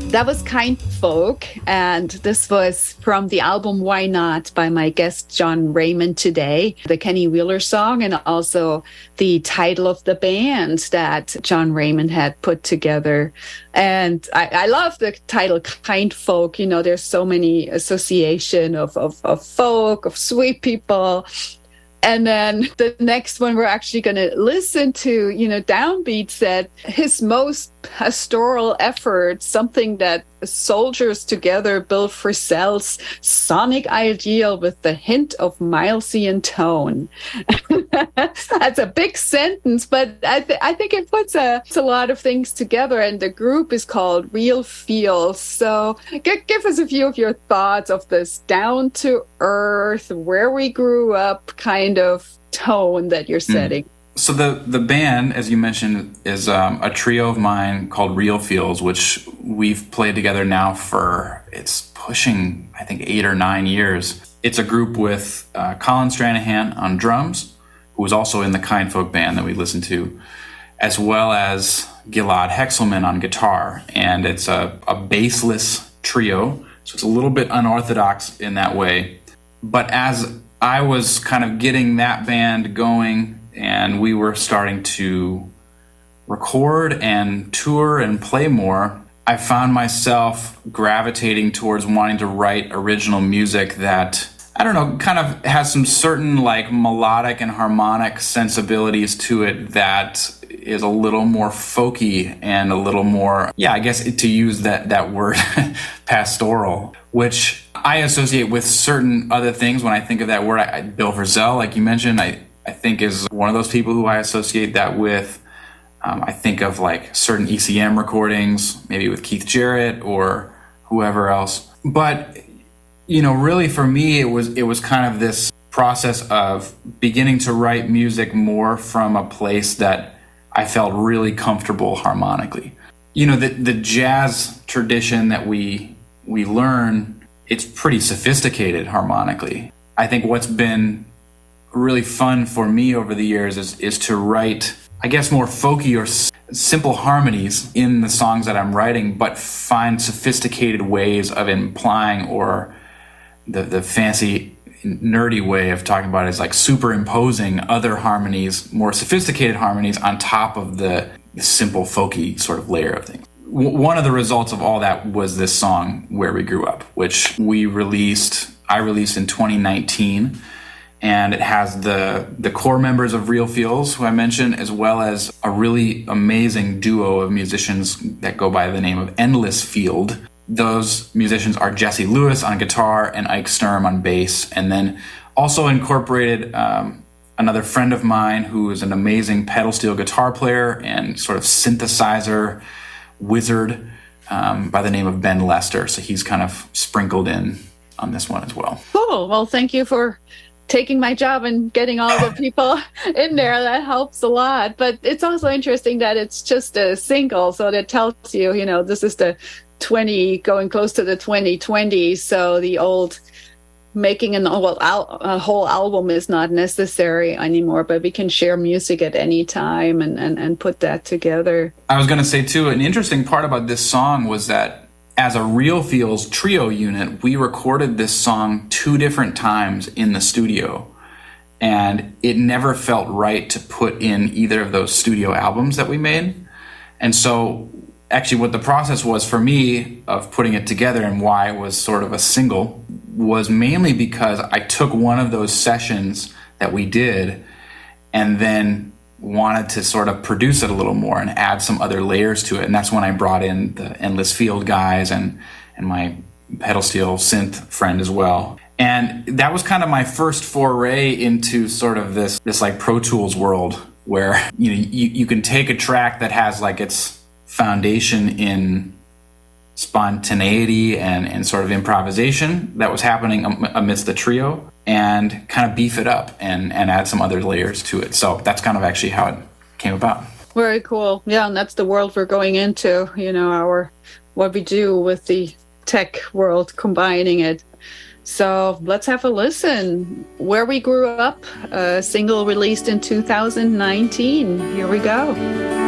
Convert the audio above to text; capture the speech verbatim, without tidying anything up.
That was Kind Folk, and this was from the album Why Not by my guest John Raymond today, the Kenny Wheeler song, and also the title of the band that John Raymond had put together. And I, I love the title Kind Folk. You know, there's so many association of, of, of folk, of sweet people. And then the next one we're actually going to listen to, you know, Downbeat said his most pastoral effort, something that soldiers together built Frizzell's sonic ideal with the hint of Milesian tone. That's a big sentence, but I, th- I think it puts a, it's a lot of things together. And the group is called Real Feels. So g- give us a few of your thoughts of this down to earth, where we grew up kind of tone that you're setting. Mm. So the, the band, as you mentioned, is um, a trio of mine called Real Feels, which we've played together now for, it's pushing, I think, eight or nine years. It's a group with uh, Colin Stranahan on drums, who was also in the Kind Folk band that we listened to, as well as Gilad Hexelman on guitar. And it's a, a bassless trio, so it's a little bit unorthodox in that way. But as I was kind of getting that band going, and we were starting to record and tour and play more, I found myself gravitating towards wanting to write original music that, I don't know, kind of has some certain like melodic and harmonic sensibilities to it that is a little more folky and a little more, yeah, I guess to use that, that word, pastoral, which I associate with certain other things when I think of that word. I, Bill Frisell, like you mentioned, I I think is one of those people who I associate that with. Um, I think of like certain E C M recordings, maybe with Keith Jarrett or whoever else. But, you know, really for me, it was it was kind of this process of beginning to write music more from a place that I felt really comfortable harmonically. You know, the the jazz tradition that we we learn, it's pretty sophisticated harmonically. I think what's been really fun for me over the years is is to write, I guess, more folky or s- simple harmonies in the songs that I'm writing, but find sophisticated ways of implying, or the the fancy nerdy way of talking about it is like superimposing other harmonies, more sophisticated harmonies on top of the, the simple folky sort of layer of things. W- one of the results of all that was this song Where We Grew Up, which we released, I released in twenty nineteen. And it has the the core members of Real Feels, who I mentioned, as well as a really amazing duo of musicians that go by the name of Endless Field. Those musicians are Jesse Lewis on guitar and Ike Sturm on bass. And then also incorporated um, another friend of mine who is an amazing pedal steel guitar player and sort of synthesizer wizard um, by the name of Ben Lester. So he's kind of sprinkled in on this one as well. Cool. Well, thank you for taking my job and getting all the people in there. That helps a lot. But it's also interesting that it's just a single. So that tells you, you know, this is the twenty, going close to the twenty twenty. So the old making an well, al- a whole album is not necessary anymore, but we can share music at any time and, and, and put that together. I was going to say, too, an interesting part about this song was that as a Real Feels trio unit, we recorded this song two different times in the studio, and it never felt right to put in either of those studio albums that we made. And so actually what the process was for me of putting it together and why it was sort of a single was mainly because I took one of those sessions that we did and then wanted to sort of produce it a little more and add some other layers to it. And that's when I brought in the Endless Field guys and, and my pedal steel synth friend as well. And that was kind of my first foray into sort of this, this like Pro Tools world where, you know, you, you can take a track that has like its foundation in spontaneity and, and sort of improvisation that was happening amidst the trio and kind of beef it up and, and add some other layers to it. So that's kind of actually how it came about. Very cool. Yeah, and that's the world we're going into, you know, our what we do with the tech world, combining it. So let's have a listen. Where We Grew Up, a single released in two thousand nineteen. Here we go.